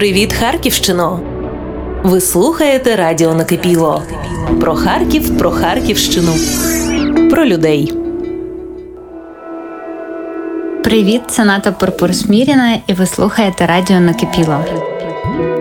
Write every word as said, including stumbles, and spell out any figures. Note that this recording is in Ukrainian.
Привіт, Харківщино! Ви слухаєте радіо Накипіло. Про Харків, про Харківщину, про людей. Привіт, це Ната Пурпур-Сміріна, і ви слухаєте радіо Накипіло.